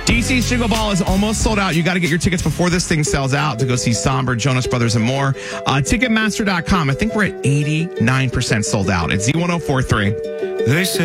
DC's Jingle Ball is almost sold out. You got to get your tickets before this thing sells out to go see Somber, Jonas Brothers, and more. Ticketmaster.com. I think we're at 89% sold out. It's Z1043. They say